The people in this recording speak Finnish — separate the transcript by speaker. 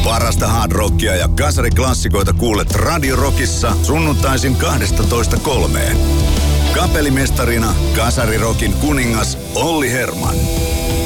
Speaker 1: Parasta hard rockia ja kasariklassikoita kuulet Radio Rockissa sunnuntaisin 12:03. Kapellimestarina kasarirokin kuningas Olli Herman.